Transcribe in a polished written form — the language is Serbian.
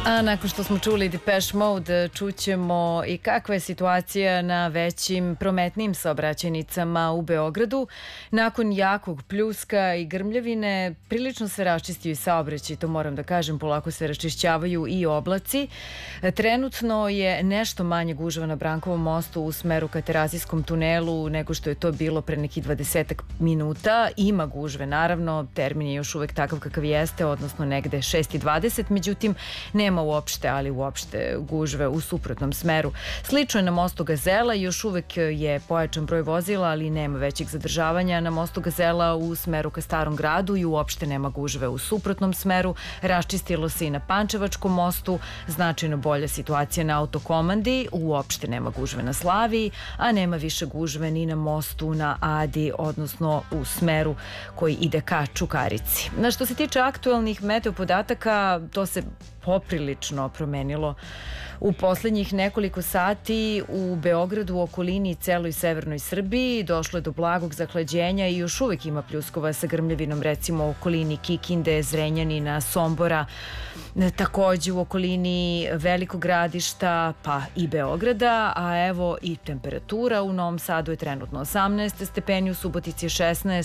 A nakon što smo čuli Depeche Mode, čućemo i kakva je situacija na većim prometnim saobraćajnicama u Beogradu. Nakon jakog pljuska i grmljavine, prilično se raščistio i saobraćaj, to moram da kažem, polako se raščišćavaju i oblaci. Trenutno je nešto manje gužva na Brankovom mostu u smeru ka Terazijskom tunelu nego što je to bilo pre nekih 20 minuta. Ima gužve, naravno, termin je još uvek takav kakav jeste, odnosno negde 6:20, međutim, nema uopšte gužve u suprotnom smeru. Slično je na mostu Gazela, još uvek je pojačan broj vozila, ali nema većih zadržavanja na mostu Gazela u smeru ka Starom gradu i uopšte nema gužve u suprotnom smeru. Raščistilo se i na Pančevačkom mostu, značajno bolja situacija na Autokomandi, uopšte nema gužve na Slaviji, a nema više gužve ni na mostu na Adi, odnosno u smeru koji ide ka Čukarici. Na što se tiče aktuelnih meteo podataka, to se poprilično promenilo u poslednjih nekoliko sati. U Beogradu, u okolini i celoj severnoj Srbiji došlo je do blagog zahlađenja i još uvek ima pljuskova sa grmljavinom, recimo u okolini Kikinde, Zrenjanina, Sombora, takođe u okolini Velikog Gradišta pa i Beograda, a evo i temperatura u Novom Sadu je trenutno 18 stepeni, u Subotici je 16,